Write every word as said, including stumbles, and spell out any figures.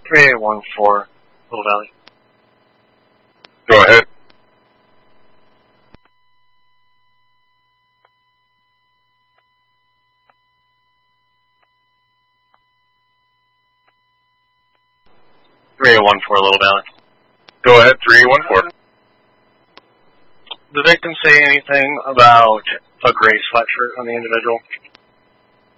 three eight one four, Little Valley. Go ahead. three eight one four, Little Valley. Go ahead, three eight one four. The victim say anything about a gray sweatshirt on the individual?